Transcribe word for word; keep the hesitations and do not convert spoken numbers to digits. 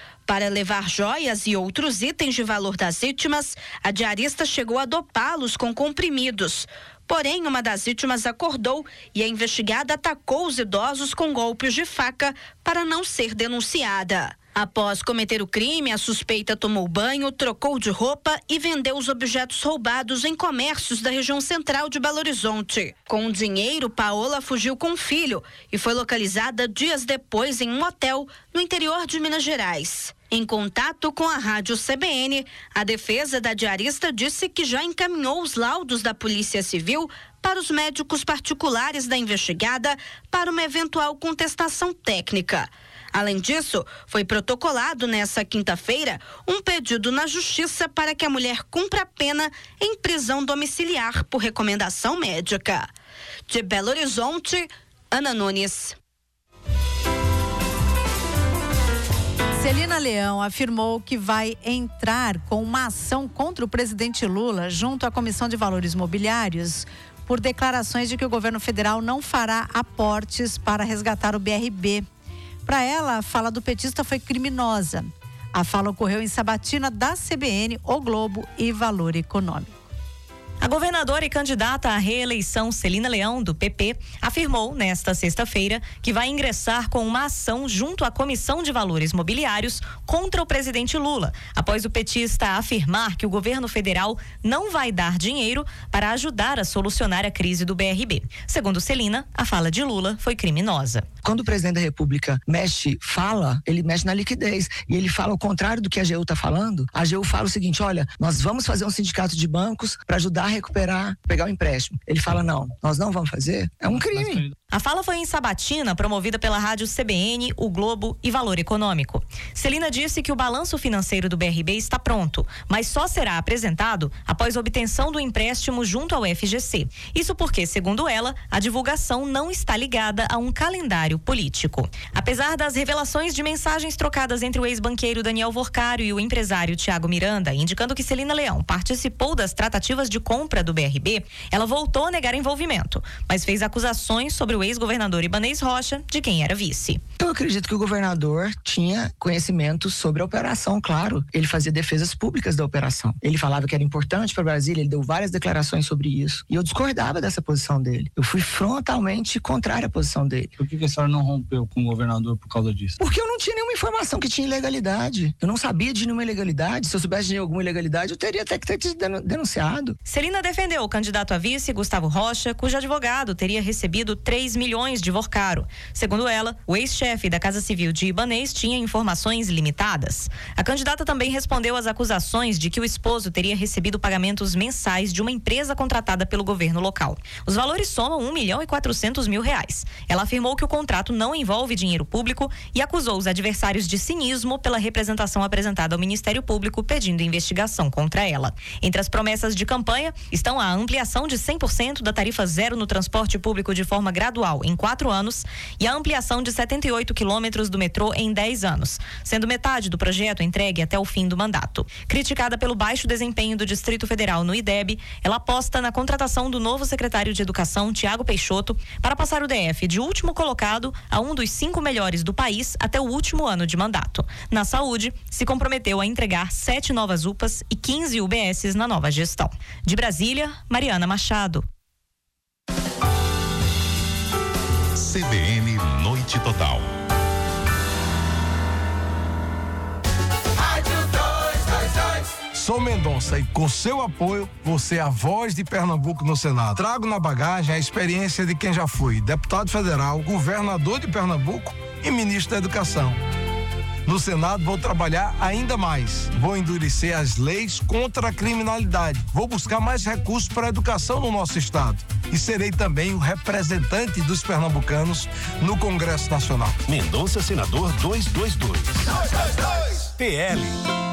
Para levar joias e outros itens de valor das vítimas, a diarista chegou a dopá-los com comprimidos. Porém, uma das vítimas acordou e a investigada atacou os idosos com golpes de faca para não ser denunciada. Após cometer o crime, a suspeita tomou banho, trocou de roupa e vendeu os objetos roubados em comércios da região central de Belo Horizonte. Com o dinheiro, Paola fugiu com o filho e foi localizada dias depois em um hotel no interior de Minas Gerais. Em contato com a rádio C B N, a defesa da diarista disse que já encaminhou os laudos da Polícia Civil para os médicos particulares da investigada para uma eventual contestação técnica. Além disso, foi protocolado nesta quinta-feira um pedido na Justiça para que a mulher cumpra a pena em prisão domiciliar por recomendação médica. De Belo Horizonte, Ana Nunes. Celina Leão afirmou que vai entrar com uma ação contra o presidente Lula junto à Comissão de Valores Mobiliários por declarações de que o governo federal não fará aportes para resgatar o B R B. Para ela, a fala do petista foi criminosa. A fala ocorreu em sabatina da C B N, O Globo e Valor Econômico. A governadora e candidata à reeleição Celina Leão, do P P, afirmou nesta sexta-feira que vai ingressar com uma ação junto à Comissão de Valores Mobiliários contra o presidente Lula, após o petista afirmar que o governo federal não vai dar dinheiro para ajudar a solucionar a crise do B R B. Segundo Celina, a fala de Lula foi criminosa. Quando o presidente da República mexe, fala, ele mexe na liquidez. E ele fala o contrário do que a AGU está falando. A AGU fala o seguinte: olha, nós vamos fazer um sindicato de bancos para ajudar a recuperar, pegar o empréstimo. Ele fala, não, nós não vamos fazer. É um crime. A fala foi em sabatina, promovida pela rádio C B N, O Globo e Valor Econômico. Celina disse que o balanço financeiro do B R B está pronto, mas só será apresentado após a obtenção do empréstimo junto ao F G C. Isso porque, segundo ela, a divulgação não está ligada a um calendário político. Apesar das revelações de mensagens trocadas entre o ex-banqueiro Daniel Vorcário e o empresário Tiago Miranda, indicando que Celina Leão participou das tratativas de compra do B R B, ela voltou a negar envolvimento, mas fez acusações sobre o ex-governador Ibanez Rocha, de quem era vice. Eu acredito que o governador tinha conhecimento sobre a operação, claro. Ele fazia defesas públicas da operação. Ele falava que era importante para Brasília, ele deu várias declarações sobre isso. E eu discordava dessa posição dele. Eu fui frontalmente contrário à posição dele. Por que a senhora não rompeu com o governador por causa disso? Porque eu não tinha nenhuma informação que tinha ilegalidade. Eu não sabia de nenhuma ilegalidade. Se eu soubesse de alguma ilegalidade, eu teria até que ter te denunciado. Celina defendeu o candidato a vice, Gustavo Rocha, cujo advogado teria recebido três milhões de Vorcaro. Segundo ela, o ex-chefe da Casa Civil de Ibanez tinha informações limitadas. A candidata também respondeu às acusações de que o esposo teria recebido pagamentos mensais de uma empresa contratada pelo governo local. Os valores somam um milhão e quatrocentos mil reais. Ela afirmou que o contrato não envolve dinheiro público e acusou os adversários de cinismo pela representação apresentada ao Ministério Público pedindo investigação contra ela. Entre as promessas de campanha estão a ampliação de cem por cento da tarifa zero no transporte público de forma gradual em quatro anos e a ampliação de setenta e oito quilômetros do metrô em dez anos, sendo metade do projeto entregue até o fim do mandato. Criticada pelo baixo desempenho do Distrito Federal no I D E B, ela aposta na contratação do novo secretário de Educação, Tiago Peixoto, para passar o D F de último colocado a um dos cinco melhores do país até o último ano de mandato. Na saúde, se comprometeu a entregar sete novas U P As e quinze U B S na nova gestão. De Brasília, Mariana Machado. C B N Noite Total. Sou Mendonça e com seu apoio, você é a voz de Pernambuco no Senado. Trago na bagagem a experiência de quem já foi deputado federal, governador de Pernambuco e ministro da Educação. No Senado vou trabalhar ainda mais. Vou endurecer as leis contra a criminalidade. Vou buscar mais recursos para a educação no nosso estado. E serei também o representante dos pernambucanos no Congresso Nacional. Mendonça, senador duzentos e vinte e dois. P L